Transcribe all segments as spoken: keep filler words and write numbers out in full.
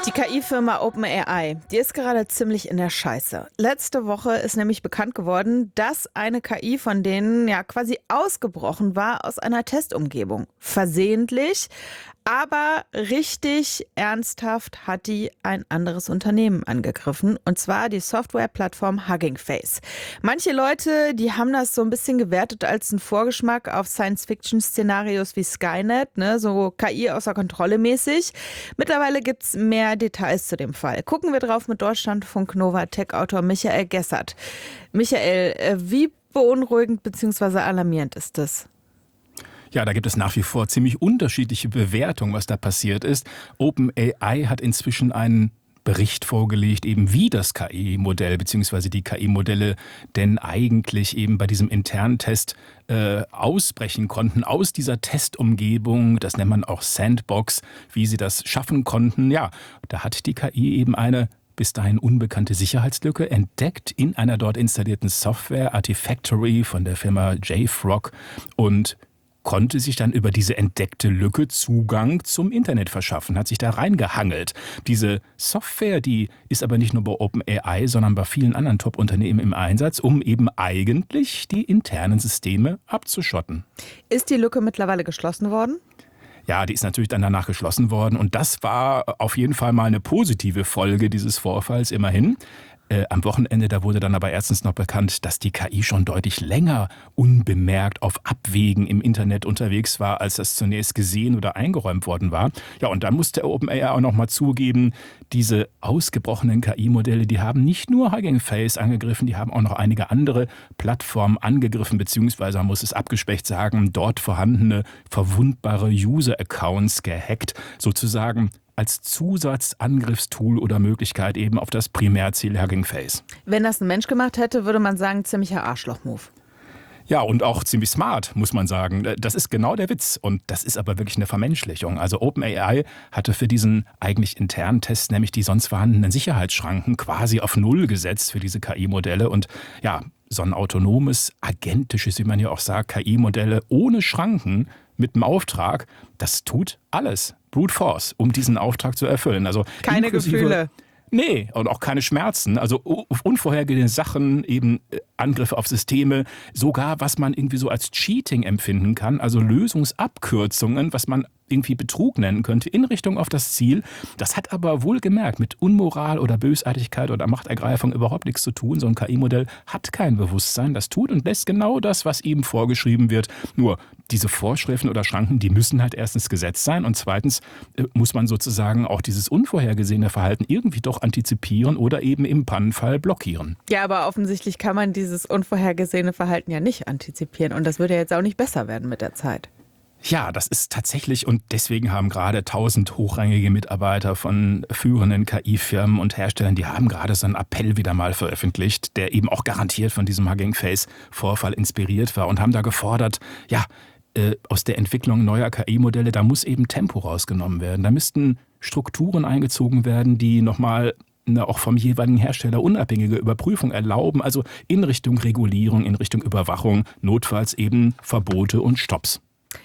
Die K I-Firma OpenAI, die ist gerade ziemlich in der Scheiße. Letzte Woche ist nämlich bekannt geworden, dass eine K I von denen ja quasi ausgebrochen war aus einer Testumgebung. Versehentlich, aber richtig ernsthaft hat die ein anderes Unternehmen angegriffen, und zwar die Softwareplattform Hugging Face. Manche Leute, die haben das so ein bisschen gewertet als einen Vorgeschmack auf Science-Fiction-Szenarios wie Skynet, ne, so K I außer Kontrolle mäßig. Mittlerweile gibt's mehr Details zu dem Fall. Gucken wir drauf mit Deutschlandfunk Nova Tech-Autor Michael Gessert. Michael, wie beunruhigend bzw. alarmierend ist das? Ja, da gibt es nach wie vor ziemlich unterschiedliche Bewertungen, was da passiert ist. OpenAI hat inzwischen einen Bericht vorgelegt, eben wie das K I-Modell bzw. die K I-Modelle denn eigentlich eben bei diesem internen Test äh, ausbrechen konnten aus dieser Testumgebung. Das nennt man auch Sandbox, wie sie das schaffen konnten. Ja, da hat die K I eben eine bis dahin unbekannte Sicherheitslücke entdeckt in einer dort installierten Software, Artifactory von der Firma JFrog, und konnte sich dann über diese entdeckte Lücke Zugang zum Internet verschaffen, hat sich da reingehangelt. Diese Software, die ist aber nicht nur bei OpenAI, sondern bei vielen anderen Top-Unternehmen im Einsatz, um eben eigentlich die internen Systeme abzuschotten. Ist die Lücke mittlerweile geschlossen worden? Ja, die ist natürlich dann danach geschlossen worden, und das war auf jeden Fall mal eine positive Folge dieses Vorfalls, immerhin. Äh, am Wochenende, da wurde dann aber erstens noch bekannt, dass die K I schon deutlich länger unbemerkt auf Abwegen im Internet unterwegs war, als das zunächst gesehen oder eingeräumt worden war. Ja, und dann musste OpenAI auch noch mal zugeben, diese ausgebrochenen K I-Modelle, die haben nicht nur Hugging Face angegriffen, die haben auch noch einige andere Plattformen angegriffen, beziehungsweise man muss es abgespeckt sagen, dort vorhandene verwundbare User-Accounts gehackt, sozusagen als Zusatzangriffstool oder Möglichkeit eben auf das Primärziel Hugging Face. Wenn das ein Mensch gemacht hätte, würde man sagen, ziemlicher Arschloch-Move. Ja, und auch ziemlich smart, muss man sagen. Das ist genau der Witz. Und das ist aber wirklich eine Vermenschlichung. Also OpenAI hatte für diesen eigentlich internen Test nämlich die sonst vorhandenen Sicherheitsschranken quasi auf Null gesetzt für diese K I-Modelle. Und ja, so ein autonomes, agentisches, wie man ja auch sagt, K I-Modelle ohne Schranken mit dem Auftrag, das tut alles. Brute Force, um diesen Auftrag zu erfüllen. Also keine Gefühle. Nee, und auch keine Schmerzen. Also unvorhergesehene Sachen, eben Angriffe auf Systeme, sogar was man irgendwie so als Cheating empfinden kann, also Lösungsabkürzungen, was man irgendwie Betrug nennen könnte, in Richtung auf das Ziel. Das hat aber wohlgemerkt mit Unmoral oder Bösartigkeit oder Machtergreifung überhaupt nichts zu tun. So ein K I-Modell hat kein Bewusstsein, das tut und lässt genau das, was ihm vorgeschrieben wird. Nur diese Vorschriften oder Schranken, die müssen halt erstens Gesetz sein, und zweitens äh, muss man sozusagen auch dieses unvorhergesehene Verhalten irgendwie doch antizipieren oder eben im Pannenfall blockieren. Ja, aber offensichtlich kann man dieses unvorhergesehene Verhalten ja nicht antizipieren, und das wird ja jetzt auch nicht besser werden mit der Zeit. Ja, das ist tatsächlich, und deswegen haben gerade tausend hochrangige Mitarbeiter von führenden K I-Firmen und Herstellern, die haben gerade so einen Appell wieder mal veröffentlicht, der eben auch garantiert von diesem Hugging Face-Vorfall inspiriert war, und haben da gefordert, ja, äh, aus der Entwicklung neuer K I-Modelle, da muss eben Tempo rausgenommen werden. Da müssten Strukturen eingezogen werden, die nochmal eine auch vom jeweiligen Hersteller unabhängige Überprüfung erlauben, also in Richtung Regulierung, in Richtung Überwachung, notfalls eben Verbote und Stopps.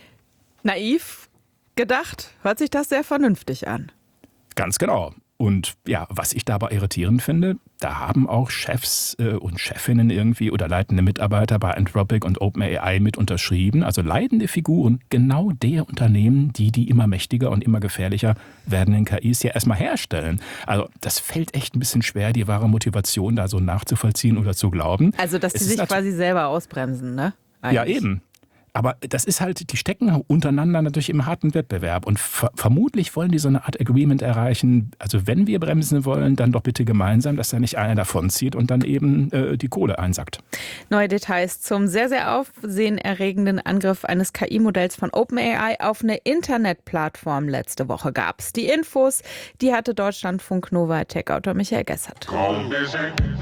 Naiv gedacht, hört sich das sehr vernünftig an. Ganz genau. Und ja, was ich dabei irritierend finde, da haben auch Chefs äh, und Chefinnen irgendwie oder leitende Mitarbeiter bei Anthropic und OpenAI mit unterschrieben. Also leitende Figuren genau der Unternehmen, die die immer mächtiger und immer gefährlicher werdenden K Is ja erstmal herstellen. Also das fällt echt ein bisschen schwer, die wahre Motivation da so nachzuvollziehen oder zu glauben. Also dass die sich quasi selber ausbremsen, ne? Eigentlich. Ja, eben. Aber das ist halt, die stecken untereinander natürlich im harten Wettbewerb, und ver- vermutlich wollen die so eine Art Agreement erreichen. Also wenn wir bremsen wollen, dann doch bitte gemeinsam, dass da nicht einer davonzieht und dann eben äh, die Kohle einsackt. Neue Details zum sehr, sehr aufsehenerregenden Angriff eines K I-Modells von OpenAI auf eine Internetplattform letzte Woche gab's. Die Infos, die hatte Deutschlandfunk Nova Tech-Autor Michael Gessert.